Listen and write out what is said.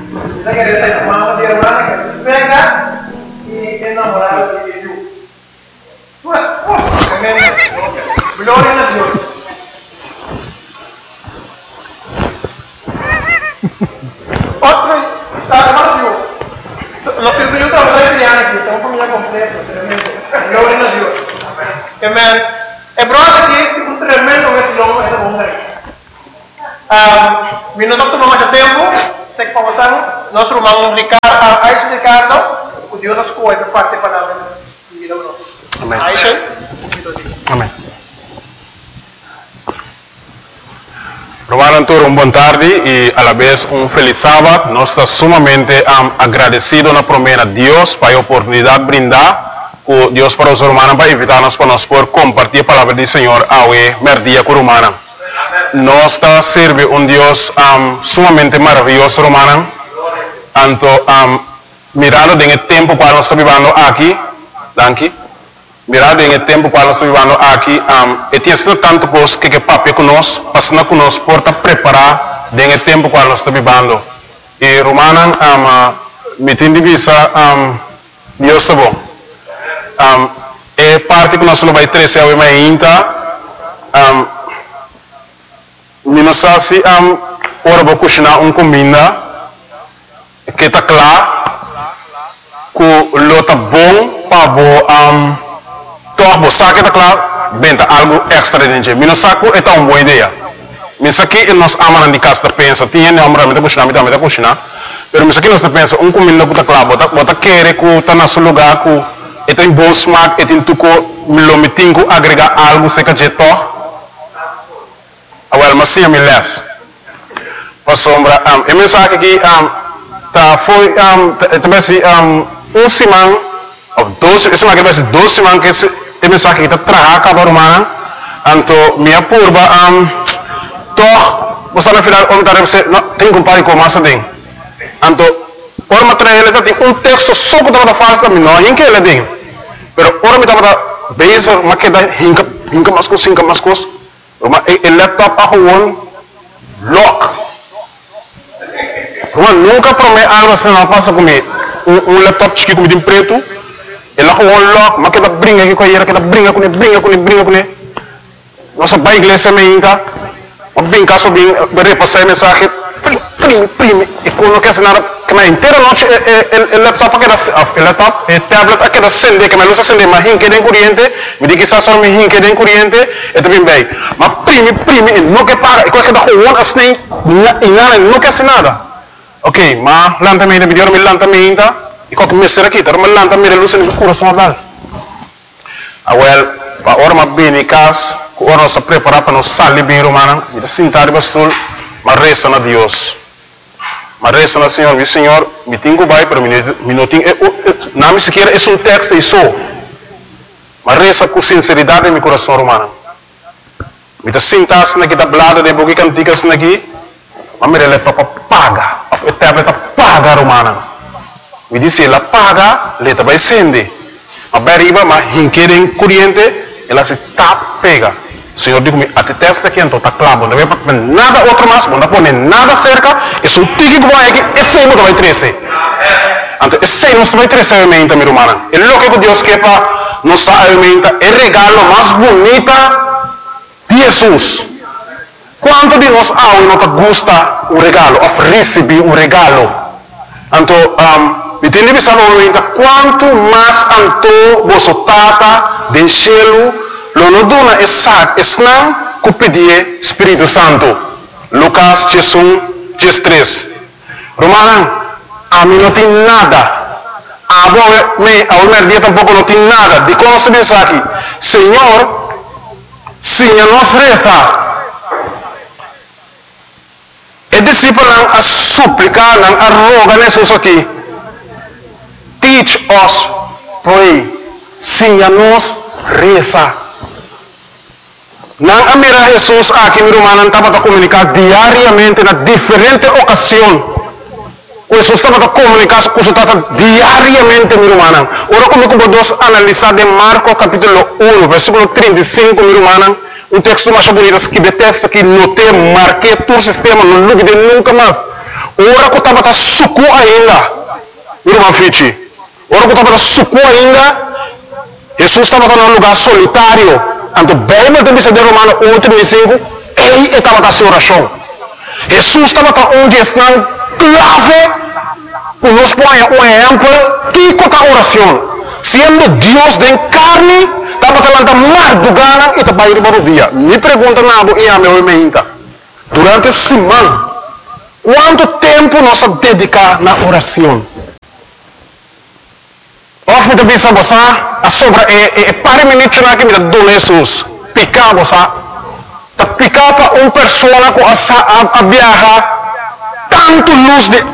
Esa que era mamá de hermana que venga y enamorada de Dios. Pues, gloria a Dios. Otro, hermano Dios. Los que yo trabajo en Diana, que estamos familia completa, tremendo. Gloria a Dios. Amén. El problema aquí es un tremendo que se llama esa mujer. Mi no tomamos mucho tiempo. Sei que passamos, nosso irmão Ricardo, Aisha Ricardo, o Deus nos cuida por parte da palavra de vida nossa. Amém. Aisha, amém. Romano Antônio, boa tarde e a la vez feliz sábado. Nós estamos sumamente agradecidos na promessa de Deus para a oportunidade brindar com Deus para os romanos para invitar-nos para nós por compartilhar a palavra do Senhor ao merdia com romana. Nós está servindo Deus sumamente maravilhoso, romano. Anto mirando em tempo para nós vivendo aqui, danke. Mirando em tempo para nós vivendo aqui, e tem sido tanto coisa que papi conosco, passando conosco por preparar em tempo para nós vivendo. E romano, me tem divisa, Deus está bom. E parte que nós não vai trazer ao ainda. Minosasi ora bo kushna comida que está claro que lota bom para bo toch saque está claro benta algo extra dentro minosaku é uma boa ideia misaki nós amamos de casa pensa tinha não amamos de kushna pero misaki nós pensa comida que está claro bota querer que está na seu lugar que é tem bom smaak é tem tuco milomitingo agregar algo se que jeto Awal masih yang milas. Pasombra e mensagem aqui tá foi também simang of 12 esse aqui vai ser 12 simang que esse mensagem que tá traga para romana anto minha purba toh você na final comentário você tem compare com massa tem anto por material tá tem texto só que tá falta também não em que ele tem pero ora me tá base maqueda hinka mascos el laptop gewoon lock. Nunca promete algo assim não passa comigo. Laptop chique comigo em preto. Ele gewoon lock, mas que brinca aqui com ele, que brinca com ele. Nossa pai igreja me inca. Mas brinca só bem, repassar mensagem. Prime. E quando quer nada, que na inteira noite el laptop el tablet aqui da sende, que me luz acende, mas hinque de corrente, me diz que está só me hinque de corrente, é também bem. Mas prime, não quer pagar, e qualquer da rua assim, não quer nada. Ok, mas lanta-me, me lanta-me, e qualquer mestre aqui, tá, mas lanta-me, luz no coração dela. Well, para hora mais bem em casa, a hora nós está preparado para nós sair bem romana, e sentar de bastul, mas reza na Deus. Mas reza na Senhor, me tenho vai para mim não tenho, não me sequer é texto e só. Mas reza com sinceridade em meu coração romano. Me tá sentar na que tá blada de boca canticas na aqui, mas me leva para paga, para paga romana. Me disse ela paga, leta vai sende. A beriba, mas hinquerem corrente, ela se tap pega. Senhor digo-me, até testa aqui, então está claro, não vai para nada outro mais, não pôr nada cerca, é só tique que vai aqui, esse aí não vai crescer. Então, esse aí não vai crescer a mente, meu irmão. É louco que Deus quer para nos alimenta, é o regalo mais bonito de Jesus. Quanto de nós não gosta o regalo, of receber o regalo. Então, me tem que saber quanto mais anto você tata de cielo, lo dona esnang ku pedir Espírito Santo. Lucas 3. Romana, a mim não tem nada. A dia tampouco não tem nada. De como se diz aqui, Senhor, Senhor nos reza. E discípulo a suplicar, a rogar Jesus aqui. Teach us, pray. Senhor nos reza. Nang amira Jesus aqui mi romana estava a comunicar diariamente na diferente ocasião. Jesus estava a comunicar com o diariamente mi romana. Ora como podemos analisar de Marcos capítulo 1, versículo 35 mi romana, um texto mais bonito que de texto que notei, marquei todo o sistema, não duvide nunca mais. ora que estava suco ainda, irmão Fichi, ora que estava suco ainda, Jesus estava num lugar solitário, ante bem de dizer Romano 8:35, ele estava na sua oração. Jesus estava onde está clave, para nos pôr um exemplo, que é a oração. Sendo Deus de carne, estava falando madrugada e estava indo para o dia. Me pergunta nada e a meu meinta. Durante a semana, quanto tempo nós dedicamos na oração? Of me bisa você, a sobra para minutos na que me dá Jesus, picar você, tá picar para uma pessoa com a viajar tanto luz de